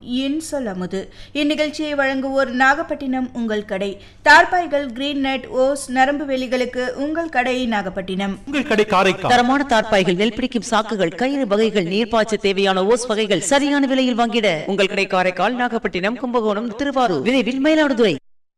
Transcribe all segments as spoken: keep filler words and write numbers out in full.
இன்சொல் அமுது. இந்நிகழ்ச்சியை வழங்குவோர் நாகப்பட்டினம் உங்கள் கடை. தார்பாய்கள், கிரீன் நெட், ஓஸ், நரம்பு வேலிகளுக்கு உங்கள் கடை நாகப்பட்டினம். உங்கள் கடை காரைக்கால். தரமான தார்பாய்கள், நெல் பிடிக்கும் சாக்குகள், கயிறு வகைகள், நீர்ப்பாய்ச்ச தேவையான ஓஸ் வகைகள் சரியான விலையில் வாங்கிட உங்கள் கடை காரைக்கால், நாகப்பட்டினம், கும்பகோணம், திருவாரூர், விரைவில் மயிலாடுதுறை.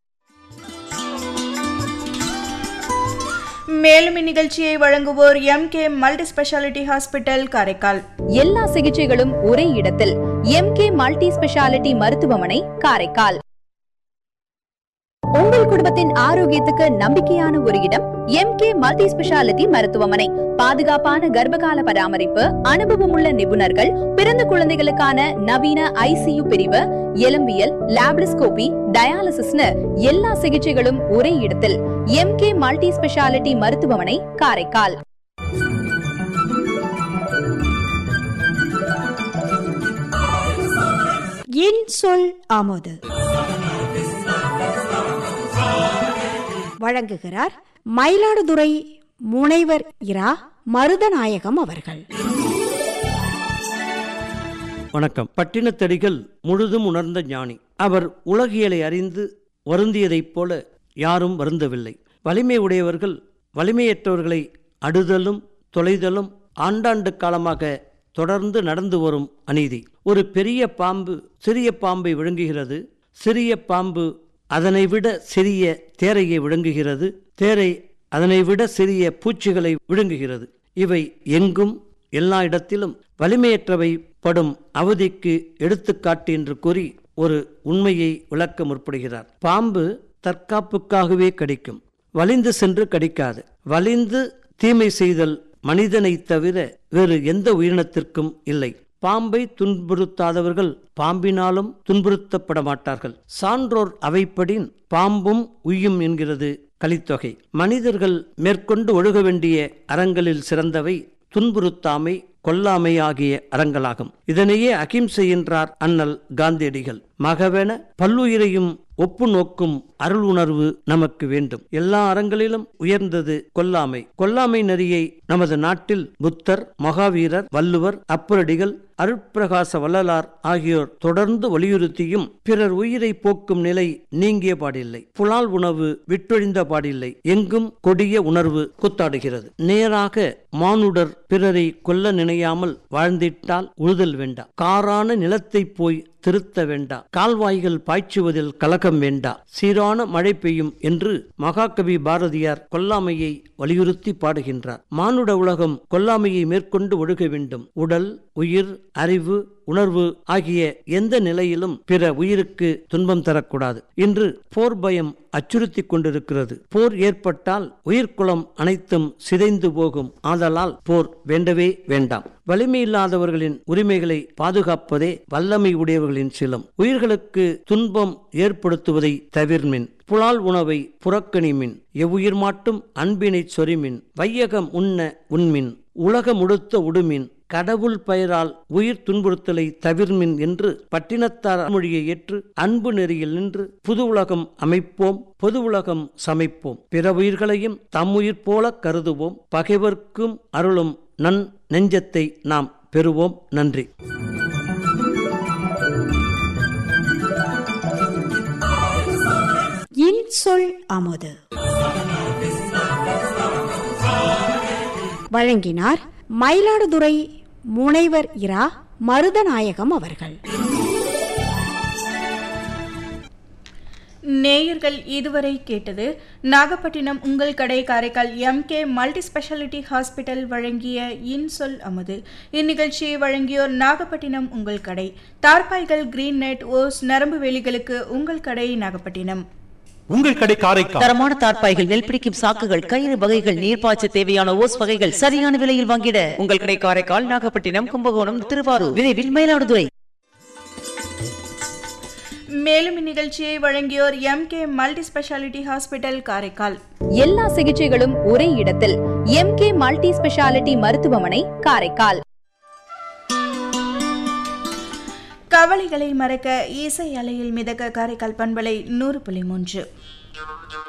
மேலும் இந்நிகழ்ச்சியை வழங்குவோர் M K multi speciality hospital Karaikal. எல்லா சிகிச்சைகளும் ஒரே இடத்தில் எம் கே மல்டி ஸ்பெஷாலிட்டி மருத்துவமனை காரைக்கால். உங்கள் குடும்பத்தின் ஆரோக்கியத்துக்கு நம்பிக்கையான ஒரு இடம் எம் கே மல்டி ஸ்பெஷாலிட்டி மருத்துவமனை. பாதுகாப்பான கர்ப்பகால பராமரிப்பு, அனுபவம் உள்ள நிபுணர்கள், பிறந்த குழந்தைகளுக்கான நவீன ஐசியு பிரிவு, எலும்பியல், லாப்ரிஸ்கோபி, டயாலிசிஸ்னு எல்லா சிகிச்சைகளும் ஒரே இடத்தில் எம் கே மல்டி ஸ்பெஷாலிட்டி மருத்துவமனை காரைக்கால். இன்சொல் அமுது வழங்குகிறார் மயிலாடுதுறை முனைவர் இரா மருதநாயகம் அவர்கள். வணக்கம். பட்டினத்தடிகள் முழுதும் உணர்ந்த ஞானி. அவர் உலகியலை அறிந்து வருந்தியதைப் போல யாரும் வருந்தவில்லை. வலிமை உடையவர்கள் வலிமையற்றவர்களை அடுதலும் தொலைதலும் ஆண்டாண்டு காலமாக தொடர்ந்து நடந்து வரும் அநீதி. ஒரு பெரிய பாம்பு சிறிய பாம்பை விழுங்குகிறது. சிறிய பாம்பு அதனை விட சிறிய தேரையை விழுங்குகிறது. தேரை அதனை விட சிறிய பூச்சிகளை விழுங்குகிறது. இவை எங்கும் எல்லா இடத்திலும் வலிமையற்றவை படும் அவதிக்கு எடுத்துக்காட்டு என்று கூறி ஒரு உண்மையை விளக்க முற்படுகிறார். பாம்பு தற்காப்புக்காகவே கடிக்கும், வலிந்து சென்று கடிக்காது. வலிந்து தீமை செய்தல் மனிதனை தவிர வேறு எந்த உயிரினத்திற்கும் இல்லை. பாம்பை துன்புறுத்தாதவர்கள் பாம்பினாலும் துன்புறுத்தப்பட மாட்டார்கள். சான்றோர் அவைப்படின் பாம்பும் உய்யும் என்கிறது கலித்தொகை. மனிதர்கள் மேற்கொண்டு ஒழுக வேண்டிய அறங்களில் சிறந்தவை துன்புறுத்தாமை, கொல்லாமை ஆகிய அறங்களாகும். இதனையே அகிம்சை என்றார் அண்ணல் காந்தியடிகள். மகவென பல்லுயிரையும் ஒப்பு நோக்கும் அருள் உணர்வு நமக்கு வேண்டும். எல்லா அறங்களிலும் உயர்ந்தது கொல்லாமை. கொல்லாமை நெறியை நமது நாட்டில் புத்தர், மகாவீரர், வள்ளுவர், அப்பரடிகள், அருட்பிரகாச வள்ளலார் ஆகியோர் தொடர்ந்து வலியுறுத்தியும் பிறர் உயிரை போக்கும் நிலை நீங்கிய பாடில்லை. புலால் உணவு விட்டொழிந்த பாடில்லை. எங்கும் கொடிய உணர்வு கூத்தாடுகிறது. நேராக மானுடர் பிறரை கொல்ல நினையாமல் வாழ்ந்திட்டால் உழுதல் வேண்டாம். காரான நிலத்தை போய் திருத்த வேண்டா. கால்வாய்கள் பாய்ச்சுவதில் கலகம் வேண்டா. சீரான மழை பெய்யும் என்று மகாகவி பாரதியார் கொல்லாமையை வலியுறுத்தி பாடுகின்றார். மானுட உலகம் கொல்லாமையை மேற்கொண்டு ஒழுக வேண்டும். உடல், உயிர், அறிவு, உணர்வு ஆகிய எந்த நிலையிலும் பிற உயிருக்கு துன்பம் தரக்கூடாது. இன்று போர் பயம் அச்சுறுத்தி கொண்டிருக்கிறது. போர் ஏற்பட்டால் உயிர்குலம் அனைத்தும் சிதைந்து போகும். ஆதலால் போர் வேண்டவே வேண்டாம். வலிமையில்லாதவர்களின் உரிமைகளை பாதுகாப்பதே வல்லமை உடையவர்களின் சிலம். உயிர்களுக்கு துன்பம் ஏற்படுத்துவதை தவிர்மின். புலால் உணவை புறக்கணிமின். எவ்வுயிர் மாட்டும் அன்பினை சொரிமின். வையகம் உண்ண உண்மின். உலகமுடுத்த உடுமின். கடவுள் பெயரால் உயிர் துன்புறுத்தலை தவிர்மின் என்று பட்டினத்தார் மொழியை ஏற்று அன்பு நெறியில் நின்று புது உலகம் அமைப்போம், பொது உலகம் சமைப்போம். பிற உயிர்களையும் தம்முயிர் போல கருதுவோம். பகைவர்க்கும் அருளும் நன் நெஞ்சத்தை நாம் பெறுவோம். நன்றி. இன்சொல் அமுது வழங்கினார் மயிலாடுதுறை முனைவர் இரா மருதநாயகம் அவர்கள். நேயர்கள் இதுவரை கேட்டது நாகப்பட்டினம் உங்கள் கடை Karaikal M K multi speciality hospital வழங்கிய இன்சொல் அமுது. இந்நிகழ்ச்சியை வழங்கியோர் நாகப்பட்டினம் உங்கள் கடை. தார்பாய்கள், கிரீன் நெட், ஓஸ், நரம்பு வேலிகளுக்கு உங்கள் கடை நாகப்பட்டினம். உங்கள் கடை காரைக்கால். தரமான தார்பாய்கள், நெல் பிடிக்கும் சாக்குகள், கயிறு வகைகள், நீர்ப்பாய்ச்ச தேவையான ஓஸ் வகைகள் சரியான விலையில் வாங்கிட உங்கள் கடை காரைக்கால், நாகப்பட்டினம், கும்பகோணம், திருவாரூர், விரைவில் மயிலாடுதுறை. மேலும் இந்நிகழ்ச்சியை வழங்கியோர் M K multi speciality hospital Karaikal. எல்லா சிகிச்சைகளும் ஒரே இடத்தில் எம் கே மல்டி ஸ்பெஷாலிட்டி மருத்துவமனை காரைக்கால். கவலைகளை மறக்க இசை அலையில் மிதக்க காரைக்கால் பண்பலை நூறு புள்ளி மூன்று.